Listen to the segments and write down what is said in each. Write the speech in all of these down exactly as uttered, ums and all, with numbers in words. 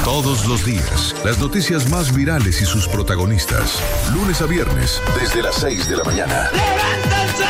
Todos los días, las noticias más virales y sus protagonistas. Lunes a viernes, desde las seis de la mañana. ¡Levántense!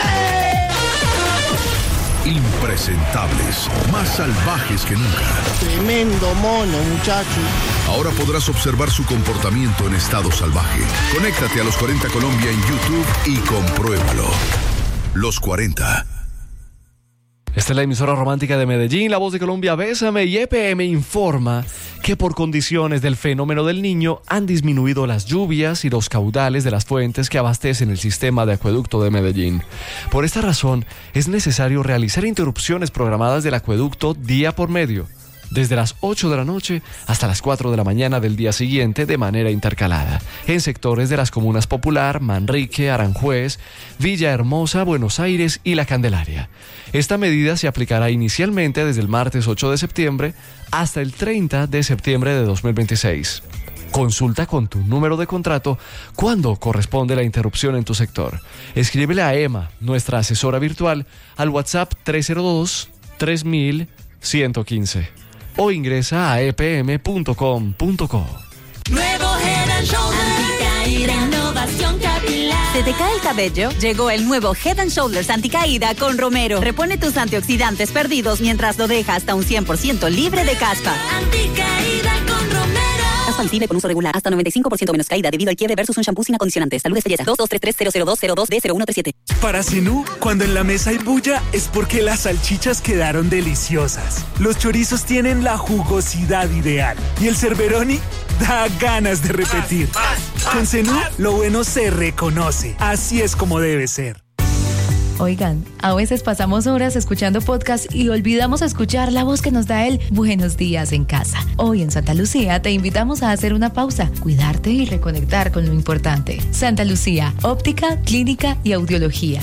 Impresentables, más salvajes que nunca. Tremendo mono, muchacho. Ahora podrás observar su comportamiento en estado salvaje. Conéctate a Los cuarenta Colombia en YouTube y compruébalo. Los cuarenta. Esta es la emisora romántica de Medellín, La Voz de Colombia, Bésame, y E P M informa que por condiciones del fenómeno del Niño han disminuido las lluvias y los caudales de las fuentes que abastecen el sistema de acueducto de Medellín. Por esta razón, es necesario realizar interrupciones programadas del acueducto día por medio, desde las ocho de la noche hasta las cuatro de la mañana del día siguiente de manera intercalada, en sectores de las comunas Popular, Manrique, Aranjuez, Villahermosa, Buenos Aires y La Candelaria. Esta medida se aplicará inicialmente desde el martes ocho de septiembre hasta el treinta de septiembre de dos mil veintiséis. Consulta con tu número de contrato cuándo corresponde la interrupción en tu sector. Escríbele a Emma, nuestra asesora virtual, al WhatsApp tres cero dos, tres mil, ciento quince. O ingresa a e p m punto com punto co. Nuevo Head and Shoulders Anticaída, innovación capilar. ¿Se te cae el cabello? Llegó el nuevo Head and Shoulders Anticaída con Romero. Repone tus antioxidantes perdidos mientras lo deja hasta un cien por ciento libre de caspa. Anticaída con Romero. Caspa visible con uso regular. Hasta noventa y cinco por ciento menos caída debido al quiebre versus un shampoo sin acondicionantes. Salud es belleza. dos dos tres tres cero cero dos cero dos D cero uno tres siete. Para Zenú, cuando en la mesa hay bulla, es porque las salchichas quedaron deliciosas. Los chorizos tienen la jugosidad ideal. Y el Cerberoni da ganas de repetir. Con Zenú, lo bueno se reconoce. Así es como debe ser. Oigan, a veces pasamos horas escuchando podcast y olvidamos escuchar la voz que nos da el buenos días en casa. Hoy en Santa Lucía te invitamos a hacer una pausa, cuidarte y reconectar con lo importante. Santa Lucía, óptica, clínica y audiología.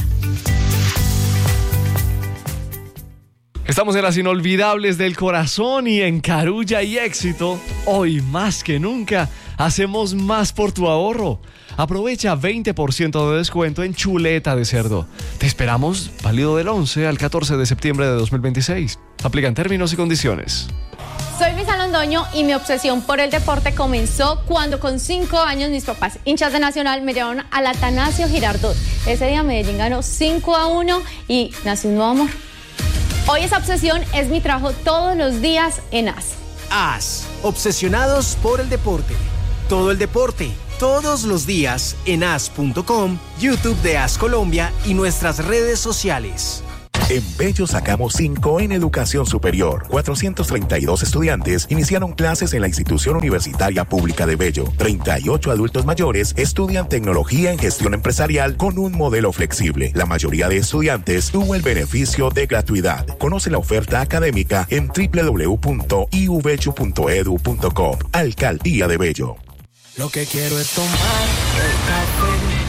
Estamos en las inolvidables del corazón y en Carulla y Éxito. Hoy más que nunca hacemos más por tu ahorro. Aprovecha veinte por ciento de descuento en chuleta de cerdo. Te esperamos válido del once al catorce de septiembre de dos mil veintiséis. Aplican términos y condiciones. Soy Luisa Londoño y mi obsesión por el deporte comenzó cuando con cinco años mis papás, hinchas de Nacional, me llevaron al Atanasio Girardot. Ese día Medellín ganó cinco a uno y nació un nuevo amor. Hoy esa obsesión es mi trabajo todos los días en A S. A S, obsesionados por el deporte. Todo el deporte, todos los días en a s punto com, YouTube de A S Colombia y nuestras redes sociales. En Bello sacamos cinco en educación superior. cuatrocientos treinta y dos estudiantes iniciaron clases en la institución universitaria pública de Bello. treinta y ocho adultos mayores estudian tecnología en gestión empresarial con un modelo flexible. La mayoría de estudiantes tuvo el beneficio de gratuidad. Conoce la oferta académica en doble u doble u doble u punto i u bello punto e d u punto co. Alcaldía de Bello. Lo que quiero es tomar el café